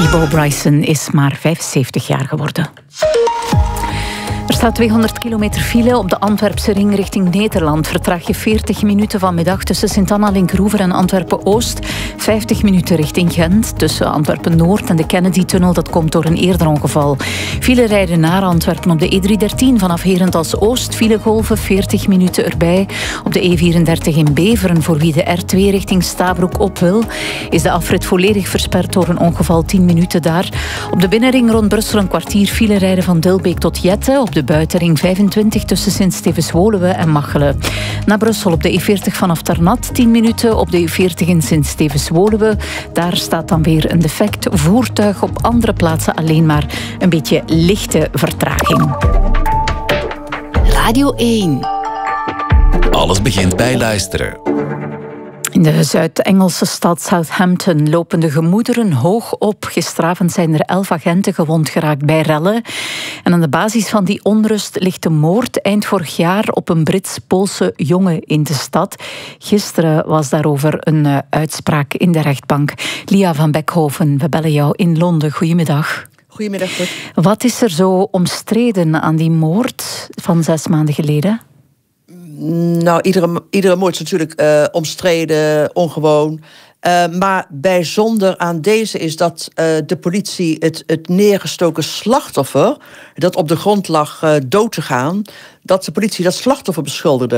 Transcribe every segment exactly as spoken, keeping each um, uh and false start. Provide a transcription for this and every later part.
Bo Bryson is maar vijfenzeventig jaar geworden. Er staat tweehonderd kilometer file op de Antwerpse ring richting Nederland. Vertraag je veertig minuten vanmiddag tussen Sint-Anna-Linkroever en Antwerpen-Oost. vijftig minuten richting Gent tussen Antwerpen-Noord en de Kennedy-tunnel. Dat komt door een eerder ongeval. File rijden naar Antwerpen op de E driehonderddertien vanaf Herentals-Oost. Filegolven veertig minuten erbij. Op de E vierendertig in Beveren, voor wie de R twee richting Stabroek op wil, is de afrit volledig versperd door een ongeval. tien minuten daar. Op de binnenring rond Brussel een kwartier file rijden van Dilbeek tot Jette. Op de buitenring vijfentwintig tussen Sint-Stevens-Woluwe en Machelen. Naar Brussel op de E veertig vanaf Ternat, tien minuten. Op de E veertig in Sint-Stevens-Woluwe. Daar staat dan weer een defect voertuig. Op andere plaatsen alleen maar een beetje lichte vertraging. Radio één. Alles begint bij luisteren. In de Zuid-Engelse stad Southampton lopen de gemoederen hoog op. Gisteravond zijn er elf agenten gewond geraakt bij rellen. En aan de basis van die onrust ligt de moord eind vorig jaar op een Brits-Poolse jongen in de stad. Gisteren was daarover een uh, uitspraak in de rechtbank. Lia van Beckhoven, we bellen jou in Londen. Goedemiddag. Goedemiddag. Goed. Wat is er zo omstreden aan die moord van zes maanden geleden? Nou, iedere, iedere moord is natuurlijk uh, omstreden, ongewoon. Uh, maar bijzonder aan deze is dat uh, de politie het, het neergestoken slachtoffer, dat op de grond lag uh, dood te gaan, dat de politie dat slachtoffer beschuldigde.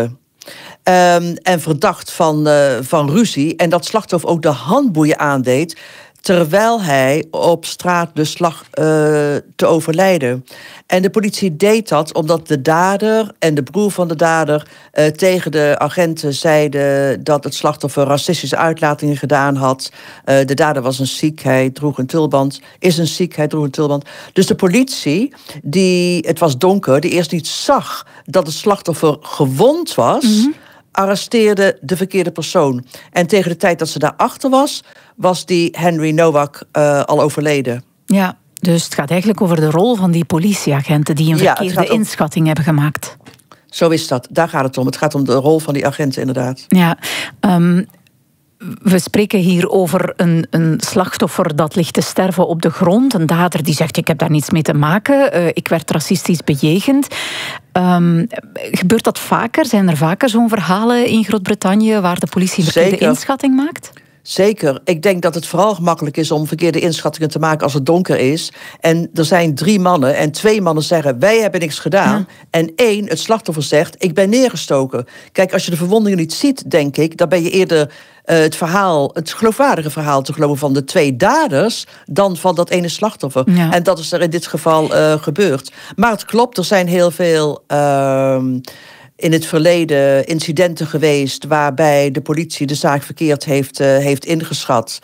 Um, en verdacht van, uh, van ruzie. En dat slachtoffer ook de handboeien aandeed, terwijl hij op straat dus lag uh, te overlijden. En de politie deed dat omdat de dader en de broer van de dader uh, tegen de agenten zeiden dat het slachtoffer racistische uitlatingen gedaan had. Uh, de dader was een Sikh, hij droeg een tulband. Is een Sikh, hij droeg een tulband. Dus de politie, die, het was donker, die eerst niet zag dat het slachtoffer gewond was, mm-hmm. arresteerde de verkeerde persoon. En tegen de tijd dat ze daarachter was, was die Henry Nowak uh, al overleden. Ja, dus het gaat eigenlijk over de rol van die politieagenten die een verkeerde ja, inschatting om... hebben gemaakt. Zo is dat, daar gaat het om. Het gaat om de rol van die agenten inderdaad. Ja, um, we spreken hier over een, een slachtoffer dat ligt te sterven op de grond. Een dader die zegt, ik heb daar niets mee te maken. Uh, ik werd racistisch bejegend. Um, gebeurt dat vaker? Zijn er vaker zo'n verhalen in Groot-Brittannië waar de politie een verkeerde Zeker. inschatting maakt? Zeker. Ik denk dat het vooral gemakkelijk is om verkeerde inschattingen te maken als het donker is. En er zijn drie mannen en twee mannen zeggen, wij hebben niks gedaan. Ja. En één, het slachtoffer zegt, ik ben neergestoken. Kijk, als je de verwondingen niet ziet, denk ik, dan ben je eerder uh, het verhaal, het geloofwaardige verhaal te geloven van de twee daders dan van dat ene slachtoffer. Ja. En dat is er in dit geval uh, gebeurd. Maar het klopt, er zijn heel veel Uh, in het verleden incidenten geweest waarbij de politie de zaak verkeerd heeft, uh, heeft ingeschat.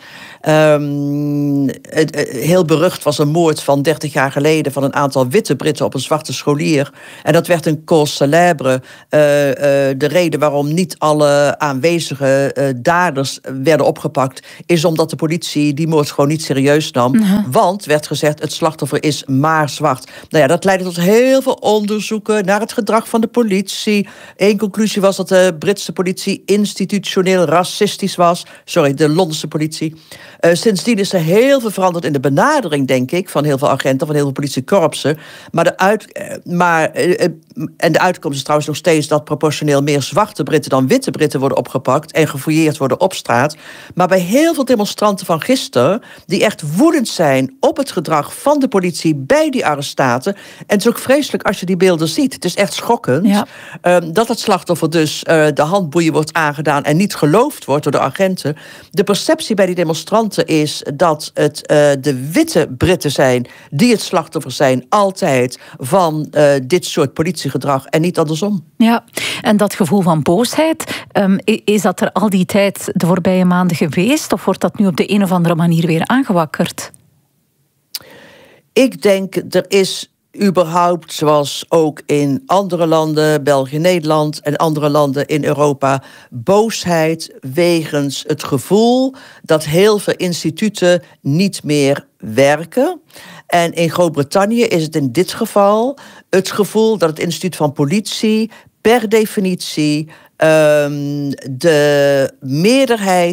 Um, het, uh, heel berucht was een moord van dertig jaar geleden van een aantal witte Britten op een zwarte scholier. En dat werd een cause célèbre. Uh, uh, de reden waarom niet alle aanwezige uh, daders werden opgepakt is omdat de politie die moord gewoon niet serieus nam. Uh-huh. Want, werd gezegd, het slachtoffer is maar zwart. Nou ja, dat leidde tot heel veel onderzoeken naar het gedrag van de politie. Eén conclusie was dat de Britse politie institutioneel racistisch was. Sorry, de Londense politie. Uh, sindsdien is er heel veel veranderd in de benadering, denk ik, van heel veel agenten, van heel veel politiekorpsen. Maar de, uit, uh, maar, uh, uh, en de uitkomst is trouwens nog steeds dat proportioneel meer zwarte Britten dan witte Britten worden opgepakt en gefouilleerd worden op straat. Maar bij heel veel demonstranten van gisteren, die echt woedend zijn op het gedrag van de politie bij die arrestaten. En het is ook vreselijk als je die beelden ziet. Het is echt schokkend. Ja. Um, dat het slachtoffer dus uh, de handboeien wordt aangedaan en niet geloofd wordt door de agenten. De perceptie bij die demonstranten is dat het uh, de witte Britten zijn die het slachtoffer zijn, altijd, van uh, dit soort politiegedrag en niet andersom. Ja, en dat gevoel van boosheid, um, is dat er al die tijd de voorbije maanden geweest, of wordt dat nu op de een of andere manier weer aangewakkerd? Ik denk, er is überhaupt, zoals ook in andere landen, België, Nederland en andere landen in Europa, boosheid wegens het gevoel dat heel veel instituten niet meer werken. En in Groot-Brittannië is het in dit geval het gevoel dat het instituut van politie per definitie um, de meerderheid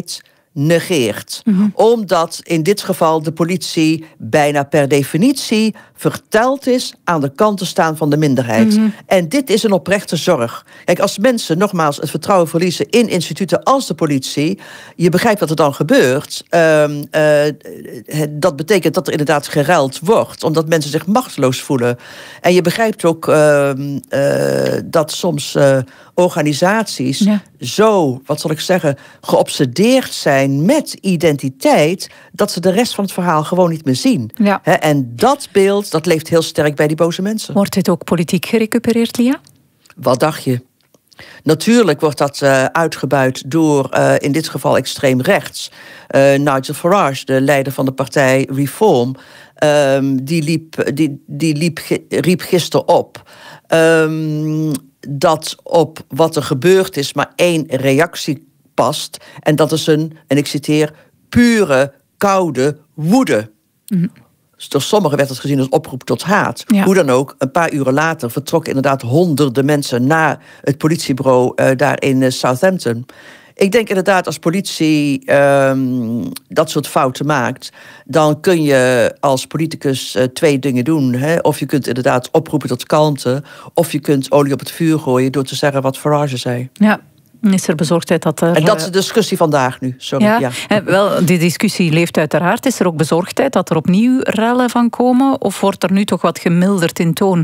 negeert. Mm-hmm. Omdat in dit geval de politie bijna per definitie verteld is aan de kant te staan van de minderheid. Mm-hmm. En dit is een oprechte zorg. Kijk, als mensen nogmaals het vertrouwen verliezen in instituten als de politie, je begrijpt wat er dan gebeurt. Uh, uh, dat betekent dat er inderdaad geruild wordt, omdat mensen zich machteloos voelen. En je begrijpt ook uh, uh, dat soms uh, organisaties ja. zo, wat zal ik zeggen, geobsedeerd zijn met identiteit, dat ze de rest van het verhaal gewoon niet meer zien. Ja. He, en dat beeld, dat leeft heel sterk bij die boze mensen. Wordt dit ook politiek gerecupereerd, Lia? Wat dacht je? Natuurlijk wordt dat uh, uitgebuit door, uh, in dit geval extreem rechts. Uh, Nigel Farage, de leider van de partij Reform, um, die, liep, die, die liep, riep gisteren op um, dat op wat er gebeurd is maar één reactie past. En dat is een, en ik citeer, pure, koude woede. Mm-hmm. Dus door sommigen werd het gezien als oproep tot haat. Ja. Hoe dan ook, een paar uren later vertrokken inderdaad honderden mensen naar het politiebureau uh, daar in uh, Southampton. Ik denk inderdaad, als politie um, dat soort fouten maakt, dan kun je als politicus uh, twee dingen doen. Hè? Of je kunt inderdaad oproepen tot kalmte, of je kunt olie op het vuur gooien door te zeggen wat Farage zei. Ja. Is er bezorgdheid dat er... En dat is de discussie vandaag nu. Sorry. Ja, ja. Eh, wel, die discussie leeft uiteraard. Is er ook bezorgdheid dat er opnieuw rellen van komen? Of wordt er nu toch wat gemilderd in toon?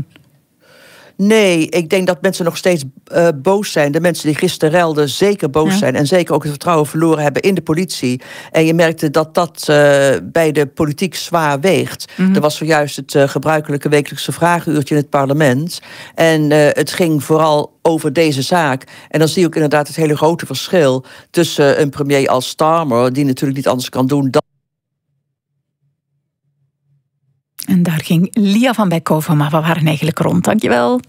Nee, ik denk dat mensen nog steeds uh, boos zijn. De mensen die gisteren relden zeker boos ja. zijn. En zeker ook het vertrouwen verloren hebben in de politie. En je merkte dat dat uh, bij de politiek zwaar weegt. Mm-hmm. Er was zojuist het uh, gebruikelijke wekelijkse vragenuurtje in het parlement. En uh, het ging vooral over deze zaak. En dan zie je ook inderdaad het hele grote verschil tussen een premier als Starmer, die natuurlijk niet anders kan doen dan... En daar ging Lia van Beckhoven, maar we waren eigenlijk rond. Dankjewel.